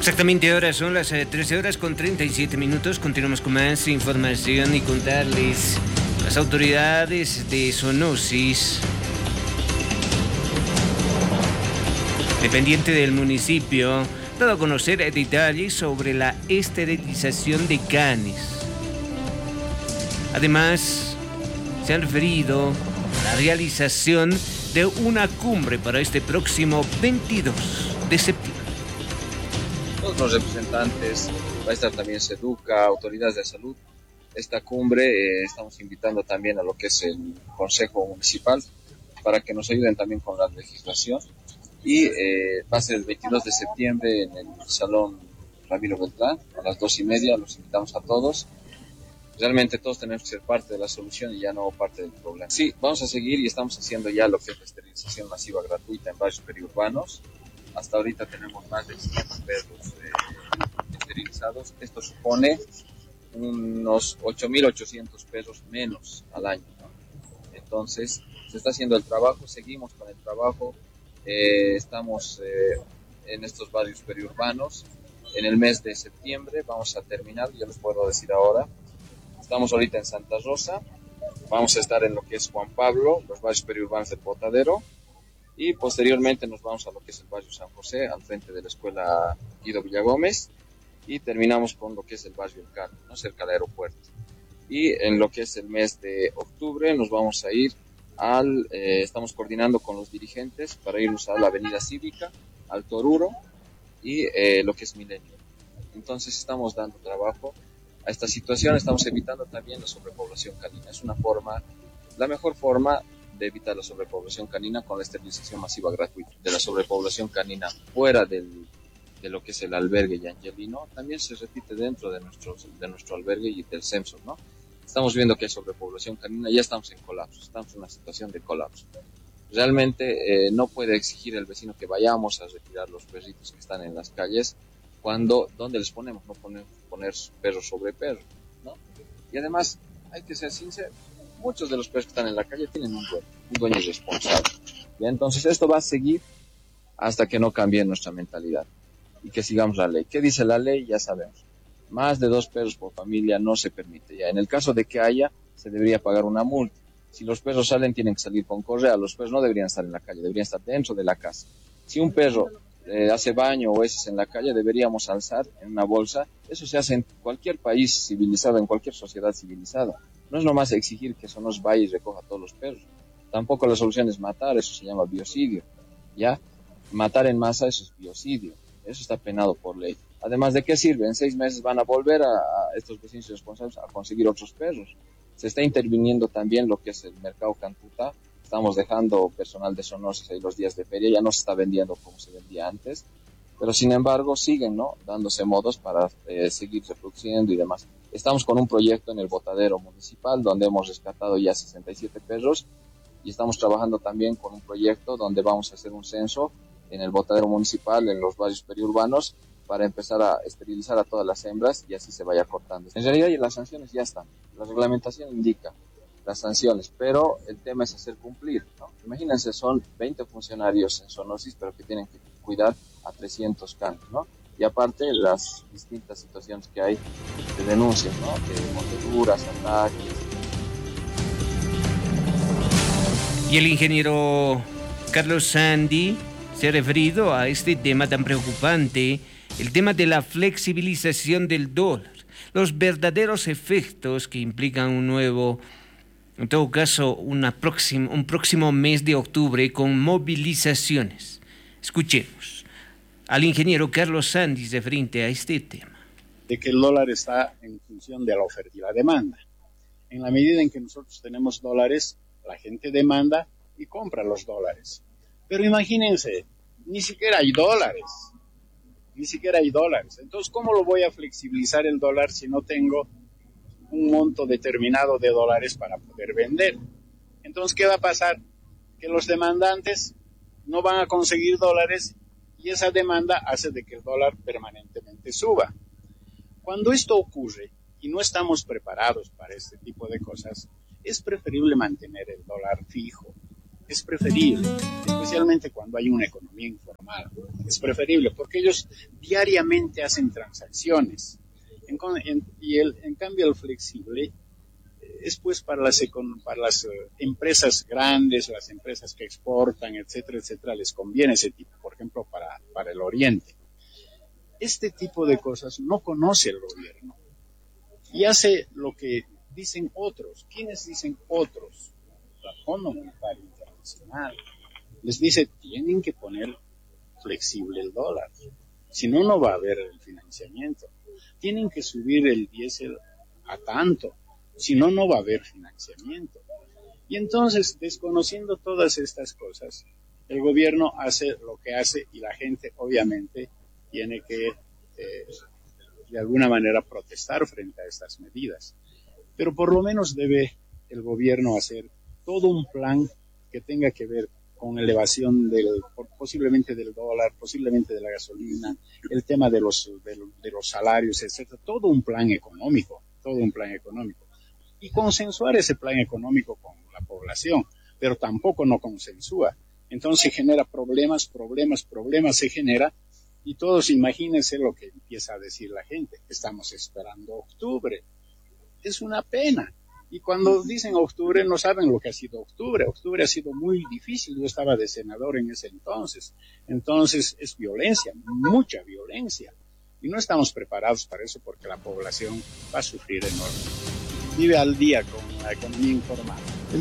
Exactamente, ahora son las 13 horas con 37 minutos. Continuamos con más información y contarles las autoridades de Zoonosis, dependiente del municipio, dado a conocer detalles sobre la esterilización de canes. Además, se han referido a la realización de una cumbre para este próximo 22 de septiembre. Todos los representantes, va a estar también SEDUCA, autoridades de salud. Esta cumbre estamos invitando también a lo que es el Consejo Municipal para que nos ayuden también con la legislación. Y va a ser el 22 de septiembre en el Salón Ramiro Beltrán a las 2:30. Los invitamos a todos. Realmente todos tenemos que ser parte de la solución y ya no parte del problema. Sí, vamos a seguir y estamos haciendo ya lo que es la esterilización masiva gratuita en barrios periurbanos. Hasta ahorita tenemos más de 100 perros esterilizados. Esto supone unos 8.800 perros menos al año, ¿no? Entonces, se está haciendo el trabajo, seguimos con el trabajo. Estamos en estos barrios periurbanos. En el mes de septiembre vamos a terminar, ya les puedo decir ahora. Estamos ahorita en Santa Rosa, vamos a estar en lo que es Juan Pablo, los barrios periurbanos del Botadero, y posteriormente nos vamos a lo que es el barrio San José, al frente de la escuela Guido Villagómez, y terminamos con lo que es el barrio El Carmen, ¿no? Cerca del aeropuerto. Y en lo que es el mes de octubre nos vamos a ir estamos coordinando con los dirigentes para irnos a la Avenida Cívica, al Toruro y lo que es Milenio. Entonces estamos dando trabajo a esta situación, estamos evitando también la sobrepoblación canina. Es la mejor forma de evitar la sobrepoblación canina con la esterilización masiva gratuita. De la sobrepoblación canina fuera de lo que es el albergue Yangelino, también se repite dentro de nuestro albergue y del censo, ¿no? Estamos viendo que hay sobrepoblación canina, ya estamos en colapso, estamos en una situación de colapso. Realmente no puede exigir el vecino que vayamos a retirar los perritos que están en las calles, ¿dónde les ponemos? No podemos poner perro sobre perro, ¿no? Y además, hay que ser sinceros, muchos de los perros que están en la calle tienen un dueño irresponsable. ¿Ya? Entonces esto va a seguir hasta que no cambie nuestra mentalidad y que sigamos la ley. ¿Qué dice la ley? Ya sabemos. Más de 2 perros por familia no se permite. Ya en el caso de que haya, se debería pagar una multa. Si los perros salen, tienen que salir con correa. Los perros no deberían estar en la calle, deberían estar dentro de la casa. Si un perro hace baño o heces en la calle, deberíamos alzar en una bolsa. Eso se hace en cualquier país civilizado, en cualquier sociedad civilizada. No es nomás exigir que eso nos vaya y recoja a todos los perros. Tampoco la solución es matar, eso se llama biocidio. ¿Ya? Matar en masa, eso es biocidio. Eso está penado por ley. Además, ¿de qué sirve? En 6 meses van a volver a estos vecinos responsables a conseguir otros perros. Se está interviniendo también lo que es el mercado Cantuta. Estamos dejando personal de Zoonosis ahí los días de feria. Ya no se está vendiendo como se vendía antes. Pero sin embargo siguen, ¿no?, dándose modos para seguir reproduciendo y demás. Estamos con un proyecto en el Botadero Municipal donde hemos rescatado ya 67 perros. Y estamos trabajando también con un proyecto donde vamos a hacer un censo en el Botadero Municipal, en los barrios periurbanos, para empezar a esterilizar a todas las hembras y así se vaya cortando. En realidad las sanciones ya están, la reglamentación indica las sanciones, pero el tema es hacer cumplir, ¿no? Imagínense, son 20 funcionarios en Zoonosis, pero que tienen que cuidar a 300 canes, ¿no? Y aparte las distintas situaciones que hay de denuncias, ¿no?, de mordeduras, ataques. Y el ingeniero Carlos Sandy se ha referido a este tema tan preocupante, el tema de la flexibilización del dólar, los verdaderos efectos que implican en todo caso, un próximo mes de octubre con movilizaciones. Escuchemos al ingeniero Carlos Sandy referente a este tema. De que el dólar está en función de la oferta y la demanda. En la medida en que nosotros tenemos dólares, la gente demanda y compra los dólares. Pero imagínense, ni siquiera hay dólares. Entonces, ¿cómo lo voy a flexibilizar el dólar si no tengo un monto determinado de dólares para poder vender? Entonces, ¿qué va a pasar? Que los demandantes no van a conseguir dólares y esa demanda hace de que el dólar permanentemente suba. Cuando esto ocurre y no estamos preparados para este tipo de cosas, es preferible mantener el dólar fijo. es preferible, especialmente cuando hay una economía informal. Es preferible porque ellos diariamente hacen transacciones. En cambio, el flexible es pues para las empresas grandes, las empresas que exportan, etcétera, les conviene ese tipo, por ejemplo, para el Oriente. Este tipo de cosas no conoce el gobierno y hace lo que dicen otros. ¿Quiénes dicen otros? El Fondo Monetario Internacional les dice, tienen que poner flexible el dólar, si no, no va a haber el financiamiento. Tienen que subir el diésel a tanto, si no, no va a haber financiamiento. Y entonces, desconociendo todas estas cosas, el gobierno hace lo que hace y la gente obviamente tiene que de alguna manera protestar frente a estas medidas. Pero por lo menos debe el gobierno hacer todo un plan que tenga que ver con elevación posiblemente del dólar, posiblemente de la gasolina, el tema de los salarios, etcétera, todo un plan económico. Y consensuar ese plan económico con la población, pero tampoco no consensúa. Entonces genera problemas se genera, y todos imagínense lo que empieza a decir la gente, estamos esperando octubre. Es una pena. Y cuando dicen octubre, no saben lo que ha sido octubre. Octubre ha sido muy difícil. Yo estaba de senador en ese entonces. Entonces es violencia, mucha violencia. Y no estamos preparados para eso porque la población va a sufrir enorme. Vive al día con la economía informal.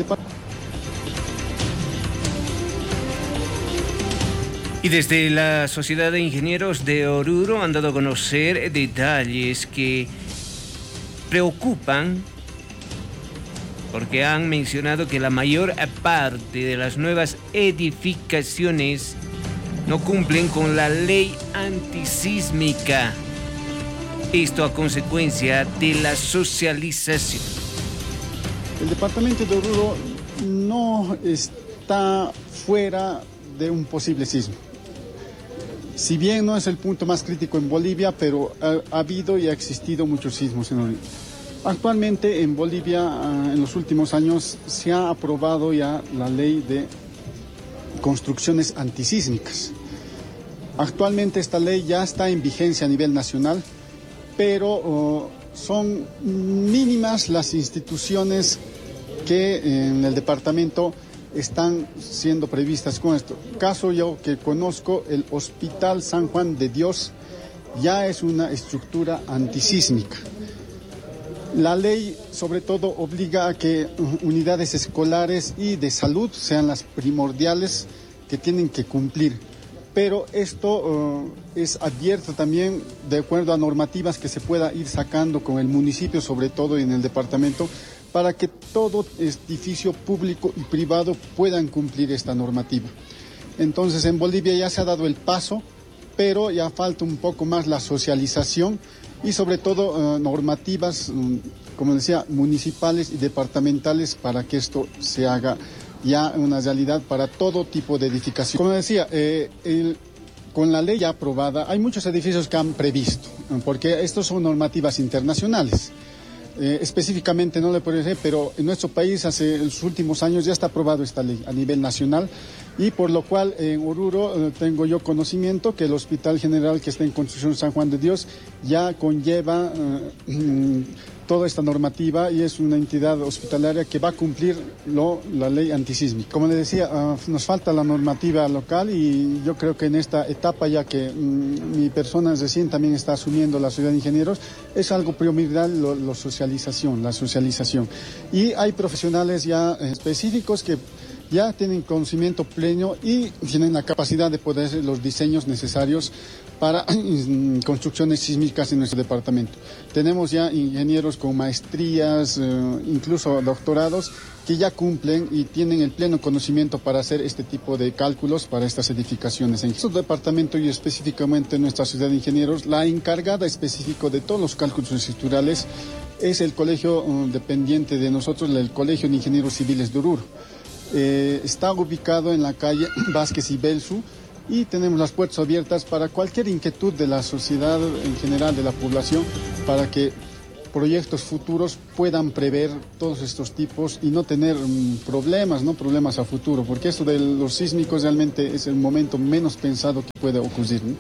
Y desde la Sociedad de Ingenieros de Oruro han dado a conocer detalles que preocupan, porque han mencionado que la mayor parte de las nuevas edificaciones no cumplen con la ley antisísmica. Esto a consecuencia de la socialización. El departamento de Oruro no está fuera de un posible sismo. Si bien no es el punto más crítico en Bolivia, pero ha habido y ha existido muchos sismos en Oruro. Actualmente en Bolivia, en los últimos años, se ha aprobado ya la ley de construcciones antisísmicas. Actualmente esta ley ya está en vigencia a nivel nacional, pero son mínimas las instituciones que en el departamento están siendo previstas con esto. Caso yo que conozco, el Hospital San Juan de Dios ya es una estructura antisísmica. La ley, sobre todo, obliga a que unidades escolares y de salud sean las primordiales que tienen que cumplir. Pero esto es abierto también de acuerdo a normativas que se pueda ir sacando con el municipio, sobre todo en el departamento, para que todo edificio público y privado puedan cumplir esta normativa. Entonces, en Bolivia ya se ha dado el paso, pero ya falta un poco más la socialización y sobre todo normativas, como decía, municipales y departamentales para que esto se haga ya una realidad para todo tipo de edificación. Como decía, con la ley ya aprobada hay muchos edificios que han previsto, porque estos son normativas internacionales. Específicamente no le puedo decir, pero en nuestro país hace los últimos años ya está aprobado esta ley a nivel nacional y por lo cual en Oruro tengo yo conocimiento que el Hospital General que está en construcción San Juan de Dios ya conlleva toda esta normativa y es una entidad hospitalaria que va a cumplir la ley antisísmica. Como le decía, nos falta la normativa local y yo creo que en esta etapa, ya que mi persona recién también está asumiendo la Sociedad de Ingenieros, es algo primordial la socialización. Y hay profesionales ya específicos que ya tienen conocimiento pleno y tienen la capacidad de poder hacer los diseños necesarios para construcciones sísmicas en nuestro departamento. Tenemos ya ingenieros con maestrías, incluso doctorados, que ya cumplen y tienen el pleno conocimiento para hacer este tipo de cálculos para estas edificaciones. En nuestro departamento y específicamente en nuestra Sociedad de Ingenieros, la encargada específica de todos los cálculos estructurales es el colegio dependiente de nosotros, el Colegio de Ingenieros Civiles de Oruro. Está ubicado en la calle Vázquez y Belsu y tenemos las puertas abiertas para cualquier inquietud de la sociedad en general, de la población, para que proyectos futuros puedan prever todos estos tipos y no tener problemas a futuro, porque esto de los sísmicos realmente es el momento menos pensado que puede ocurrir, ¿no?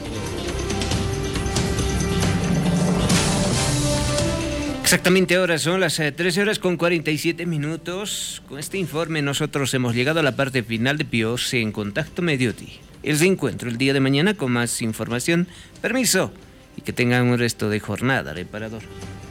Exactamente ahora son las 13 horas con 47 minutos. Con este informe nosotros hemos llegado a la parte final de PIOS en Contacto Mediodía. El reencuentro el día de mañana con más información. Permiso y que tengan un resto de jornada reparador.